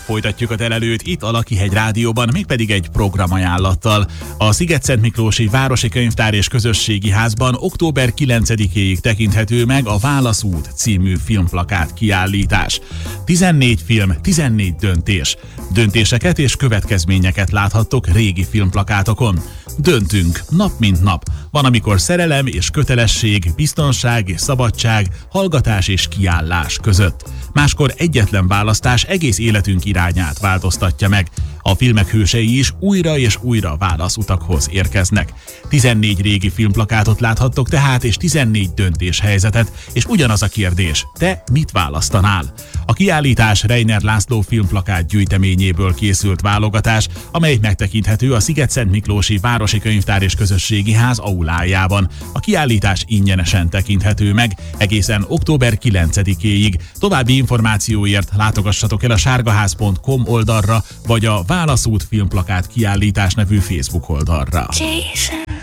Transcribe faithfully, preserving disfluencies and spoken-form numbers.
folytatjuk a telelőt itt a Lakihegy Rádióban, mégpedig egy programajánlattal. A Szigetszent Miklósi Városi Könyvtár és Közösségi Házban október kilencedikéig tekinthető meg a Válaszút című filmplakát kiállítás. tizennégy film, tizennégy döntés. Döntéseket és következményeket láthattok régi filmplakátokon. Döntünk, nap mint nap. Van, amikor szerelem és kötelesség, biztonság és szabadság, hallgatás és kiállás között. Máskor egyetlen választás egész életünk irányát változtatja meg. A filmek hősei is újra és újra válaszutakhoz érkeznek. tizennégy régi filmplakátot láthattok tehát, és tizennégy döntéshelyzetet, és ugyanaz a kérdés, te mit választanál? A kiállítás Reiner László filmplakát gyűjteményéből készült válogatás, amely megtekinthető a Szigetszent Miklósi Városi Könyvtár és Közösségi Ház aulájában. A kiállítás ingyenesen tekinthető meg egészen október kilencedikéig. További információért látogassatok el a sárgaház pont com oldalra, vagy a Válaszút filmplakát kiállítás nevű Facebook oldalra. Jason.